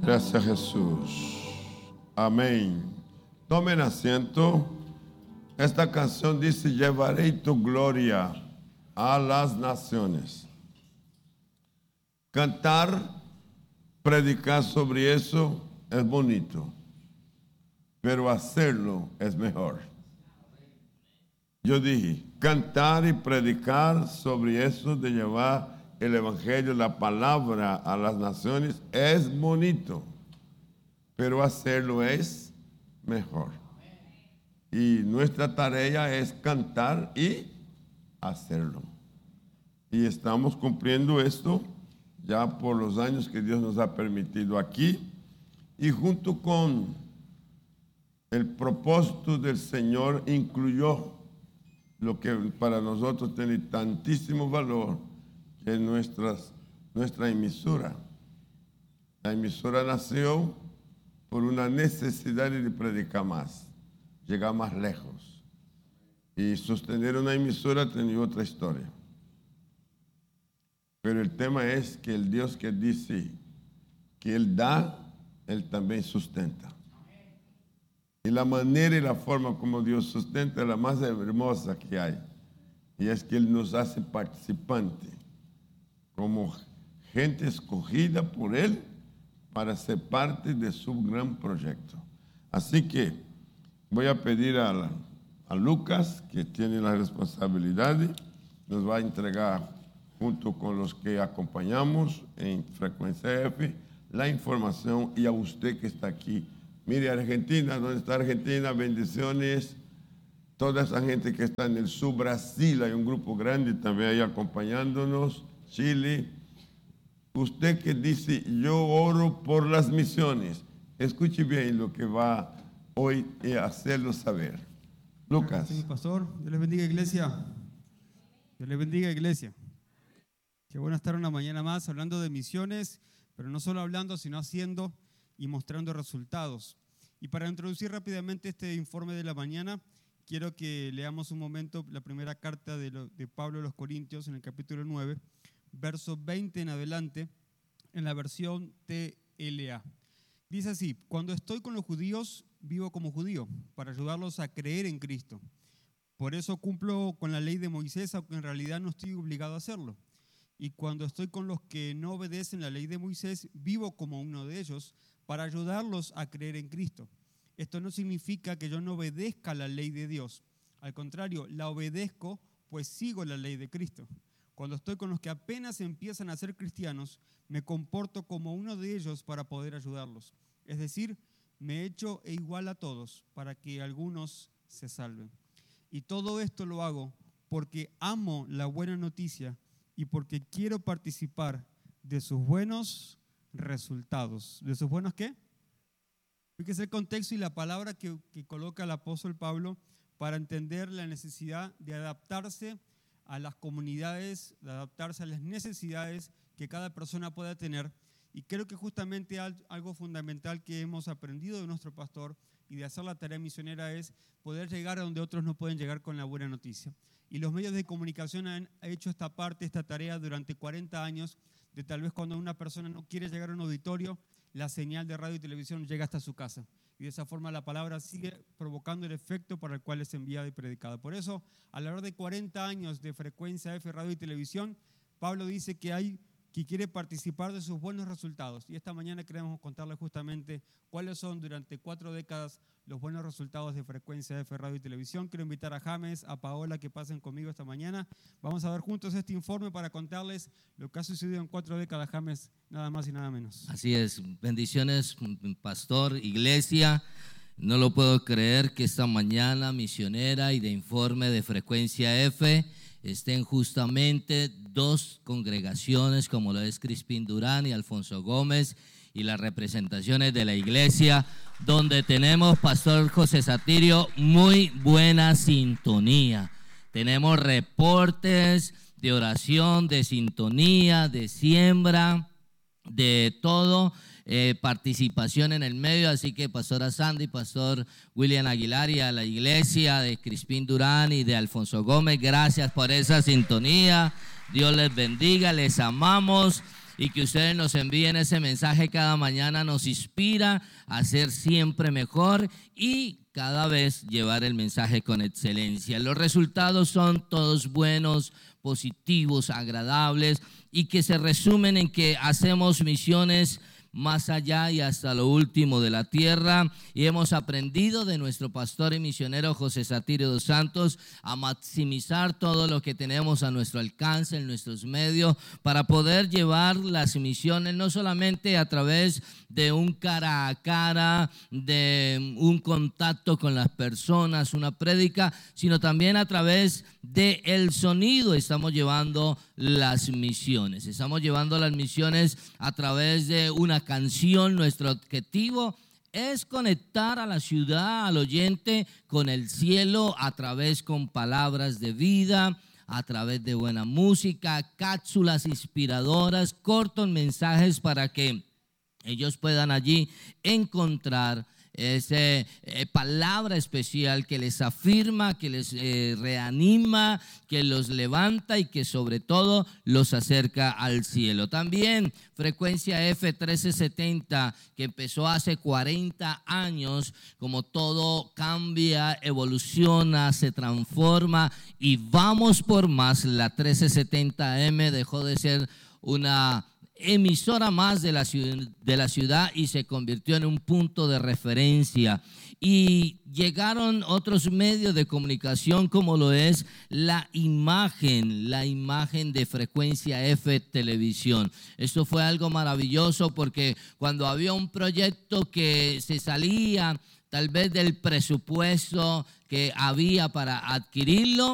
Gracias, Jesús. Amén. Tomen asiento. Esta canción dice: llevaré tu gloria a las naciones. Cantar, predicar sobre eso es bonito, pero hacerlo es mejor. Yo dije, cantar y predicar sobre eso de llevar el evangelio, la palabra a las naciones es bonito, pero hacerlo es mejor. Y nuestra tarea es cantar y hacerlo. Y estamos cumpliendo esto ya por los años que Dios nos ha permitido aquí. Y junto con el propósito del Señor incluyó lo que para nosotros tiene tantísimo valor, que es nuestra emisora. La emisora nació por una necesidad de predicar más, llegar más lejos. Y sostener una emisora tenía otra historia. Pero el tema es que el Dios que dice que Él da, Él también sustenta. Y la manera y la forma como Dios sustenta es la más hermosa que hay. Y es que Él nos hace participantes, como gente escogida por Él para ser parte de su gran proyecto. Así que voy a pedir a Lucas, que tiene la responsabilidad, nos va a entregar, junto con los que acompañamos en Frecuencia F, la información, y a usted que está aquí. Mire, Argentina, ¿dónde está Argentina? Bendiciones. Toda esa gente que está en el sur, Brasil, hay un grupo grande también ahí acompañándonos. Chile. Usted que dice, yo oro por las misiones. Escuche bien lo que va hoy a hacerlo saber. Lucas. Sí, pastor. Dios les bendiga, iglesia. Dios les bendiga, iglesia. Qué bueno estar una mañana más hablando de misiones, pero no solo hablando, sino haciendo y mostrando resultados. Y para introducir rápidamente este informe de la mañana, quiero que leamos un momento la primera carta de Pablo a los Corintios en el capítulo 9, verso 20 en adelante, en la versión TLA. Dice así: cuando estoy con los judíos, vivo como judío, para ayudarlos a creer en Cristo. Por eso cumplo con la ley de Moisés, aunque en realidad no estoy obligado a hacerlo. Y cuando estoy con los que no obedecen la ley de Moisés, vivo como uno de ellos, para ayudarlos a creer en Cristo. Esto no significa que yo no obedezca la ley de Dios. Al contrario, la obedezco, pues sigo la ley de Cristo. Cuando estoy con los que apenas empiezan a ser cristianos, me comporto como uno de ellos para poder ayudarlos. Es decir, me echo igual a todos para que algunos se salven. Y todo esto lo hago porque amo la buena noticia y porque quiero participar de sus buenos resultados. ¿De sus buenos qué? Fíjese el contexto y la palabra que coloca el apóstol Pablo para entender la necesidad de adaptarse a las comunidades, de adaptarse a las necesidades que cada persona pueda tener. Y creo que justamente algo fundamental que hemos aprendido de nuestro pastor y de hacer la tarea misionera es poder llegar a donde otros no pueden llegar con la buena noticia. Y los medios de comunicación han hecho esta tarea durante 40 años, de tal vez cuando una persona no quiere llegar a un auditorio, la señal de radio y televisión llega hasta su casa. Y de esa forma la palabra sigue provocando el efecto para el cual es enviada y predicada. Por eso, a lo largo de 40 años de Frecuencia F, radio y televisión, Pablo dice que quiere participar de sus buenos resultados. Y esta mañana queremos contarles justamente cuáles son durante 4 décadas los buenos resultados de Frecuencia F, radio y televisión. Quiero invitar a James, a Paola que pasen conmigo esta mañana. Vamos a ver juntos este informe para contarles lo que ha sucedido en 4 décadas, James, nada más y nada menos. Así es, bendiciones, pastor, iglesia. No lo puedo creer que esta mañana misionera y de informe de Frecuencia F estén justamente 2 congregaciones como lo es Crispín Durán y Alfonso Gómez, y las representaciones de la iglesia, donde tenemos, pastor José Satirio, muy buena sintonía. Tenemos reportes de oración, de sintonía, de siembra, de todo, participación en el medio. Así que pastora Sandy, pastor William Aguilar y a la iglesia de Crispín Durán y de Alfonso Gómez, gracias por esa sintonía. Dios les bendiga, les amamos. y que ustedes nos envíen ese mensaje cada mañana nos inspira a ser siempre mejor y cada vez llevar el mensaje con excelencia. Los resultados son todos buenos, positivos, agradables y que se resumen en que hacemos misiones más allá y hasta lo último de la tierra, y hemos aprendido de nuestro pastor y misionero José Satirio dos Santos a maximizar todo lo que tenemos a nuestro alcance en nuestros medios para poder llevar las misiones no solamente a través de un cara a cara, de un contacto con las personas, una prédica, sino también a través del sonido. Estamos llevando las misiones a través de una canción. Nuestro objetivo es conectar a la ciudad, al oyente, con el cielo a través con palabras de vida, a través de buena música, cápsulas inspiradoras, cortos mensajes para que ellos puedan allí encontrar esa palabra especial que les afirma, que les reanima, que los levanta y que sobre todo los acerca al cielo. También Frecuencia F 1370, que empezó hace 40 años, como todo cambia, evoluciona, se transforma y vamos por más. La 1370M dejó de ser una emisora más de la ciudad y se convirtió en un punto de referencia, y llegaron otros medios de comunicación como lo es la imagen de Frecuencia F Televisión. Esto fue algo maravilloso porque cuando había un proyecto que se salía tal vez del presupuesto que había para adquirirlo,